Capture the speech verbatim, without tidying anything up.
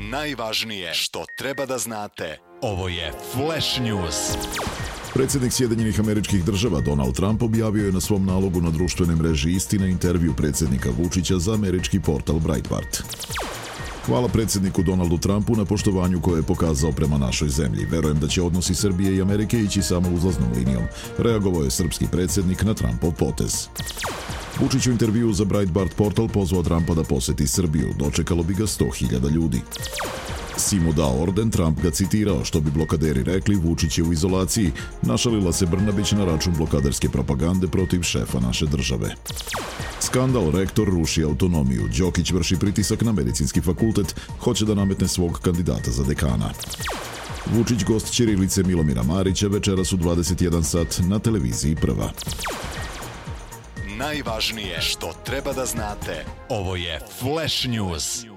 Najvažnije što treba da znate. Ovo je Flash News. Predsjednik Sjedinjenih Američkih Država Donald Trump objavio je na svom nalogu na društvenoj mreži Istina intervju predsjednika Vučića za američki portal Breitbart. Hvala predsjedniku Donaldu Trumpu na poštovanju koje je pokazao prema našoj zemlji. Verujem da će odnosi Srbije i Amerike ići samo uzlaznom linijom. Reagovao je srpski predsjednik na Trumpov potez. Vučić u intervju za Breitbart portal pozvao Trumpa da poseti Srbiju. Dočekalo bi ga sto hiljada ljudi. Si mu dao orden, Trump ga citirao, što bi blokaderi rekli, Vučić je u izolaciji. Našalila se Brnabić na račun blokaderske propagande protiv šefa naše države. Skandal, rektor ruši autonomiju. Đokić vrši pritisak na medicinski fakultet, hoće da nametne svog kandidata za dekana. Vučić gost ćirilice Milomira Marića večeras u dvadeset jedan sat na televiziji Prva. Najvažnije što treba da znate. Ovo je Flash News.